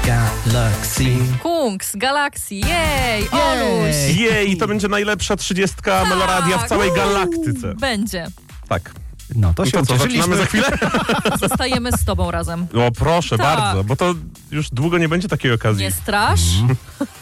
Galaxy. Kungs, Galaxy, jej, Oluś. Jej, to będzie najlepsza 30 Meloradia w całej galaktyce. Będzie. Tak. No to I się to co, zaczynamy za chwilę? Zostajemy z tobą razem. O proszę Tak. bardzo, bo to już długo nie będzie takiej okazji. Nie strasz.